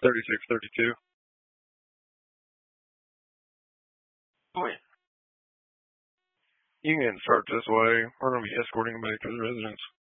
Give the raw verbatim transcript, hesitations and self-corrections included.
thirty-six thirty-two. Oh, yeah. You can start this way. We're going to be escorting him back to the residence.